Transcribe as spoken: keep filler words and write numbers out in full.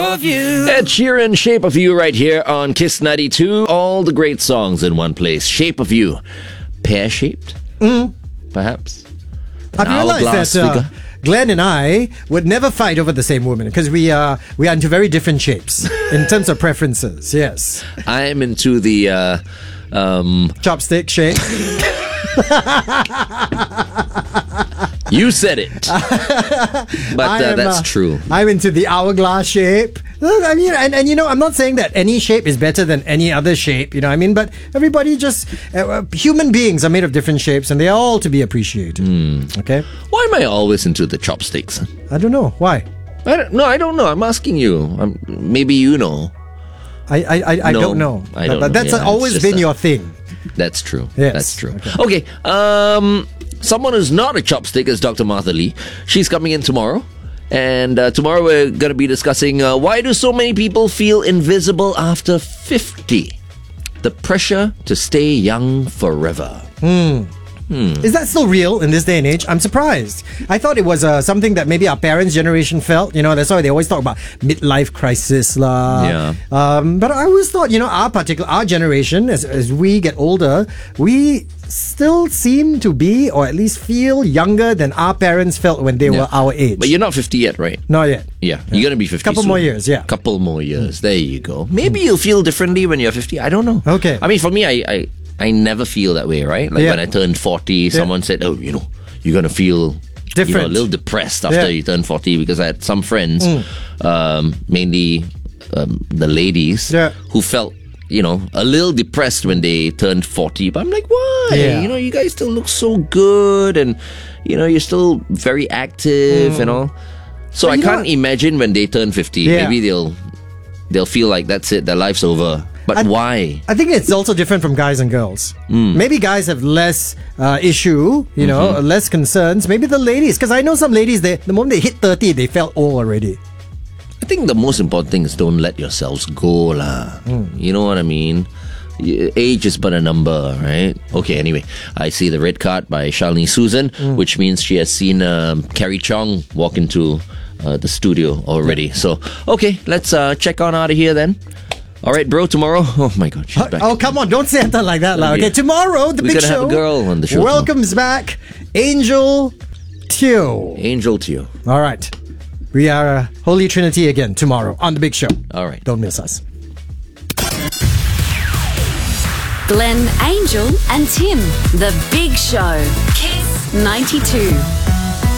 of you. Ed Sheeran, Shape of You, right here on Kiss ninety-two. All the great songs in one place. Shape of You. Pear-shaped? Mm. Perhaps? I've realized Hourglass that uh, figure? Glenn and I would never fight over the same woman because we are we are into very different shapes in terms of preferences. Yes, I'm into the uh, um, chopstick shape. You said it, but uh, am, that's uh, true. I'm into the hourglass shape. I mean, and, and you know, I'm not saying that any shape is better than any other shape. You know, what I mean, but everybody just uh, human beings are made of different shapes, and they are all to be appreciated. Mm. Okay. Why am I always into the chopsticks? I don't know why. I don't, no, I don't know. I'm asking you. Um, maybe you know. I I I, I No, don't know. I don't but know. that's Yeah, always it's been just a- your thing. That's true. Yes. That's true. Okay. Okay. Um, someone who's not a chopstick is Doctor Martha Lee. She's coming in tomorrow. And uh, tomorrow we're going to be discussing uh, why do so many people feel invisible after fifty? The pressure to stay young forever. Hmm. Is that still real in this day and age? I'm surprised. I thought it was uh, something that maybe our parents' generation felt. You know, that's why they always talk about midlife crisis lah. Yeah. Um, but I always thought, you know, our particular our generation, as as we get older, we still seem to be, or at least feel, younger than our parents felt when they Yeah. were our age. But you're not fifty yet, right? Not yet. Yeah, you're going to be fifty Couple soon. more years, yeah. Couple more years. There you go. Maybe you'll feel differently when you're fifty. I don't know. Okay. I mean, for me, I I, I never feel that way, right? Like Yeah. when I turned forty, someone said, oh, you know, you're going to feel... You know, Different. a little depressed after Yeah. you turn forty because I had some friends, Mm. um, mainly um, the ladies, Yeah. who felt, you know, a little depressed when they turned forty. But I'm like, why? Yeah. You know, you guys still look so good and, you know, you're still very active and all. So But I you know can't what? imagine when they turn fifty, Yeah. maybe they'll they'll feel like that's it, their life's over. But I- why? I think it's also different from guys and girls. Mm. Maybe guys have less uh, issue, you know, Mm-hmm. less concerns. Maybe the ladies, because I know some ladies, they the moment they hit thirty, they felt old already. I think the most important thing is don't let yourselves go lah. You know what I mean? Y- Age is but a number, right? Okay, anyway, I see the red card by Shalini Susan, which means she has seen um, Carrie Chong walk into uh, the studio already. So, okay, let's uh, check on out of here then. All right, bro, tomorrow. Oh my God, she's back. Oh, come on, don't say anything like that. lah. Okay. Okay, tomorrow, the We're big gonna show. have a girl on the show Welcomes back Angel Teo. Angel to you. All right. We are uh, Holy Trinity again tomorrow on the big show. All right. Don't miss us. Glenn, Angel, and Tim. The Big Show. Kiss ninety-two.